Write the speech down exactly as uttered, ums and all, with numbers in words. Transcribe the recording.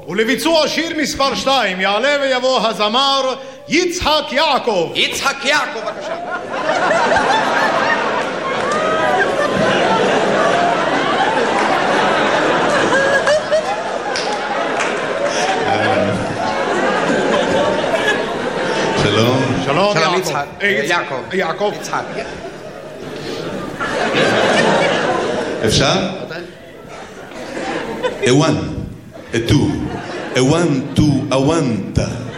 ולביצוע שיר מספר שתיים יעלה ויבוא הזמר יצחק יעקב. יצחק יעקב, בבקשה. שלום. שלום יצחק. יעקב. יעקב. יצחק. אפשר? A one, a two, a one, two, a one, ta.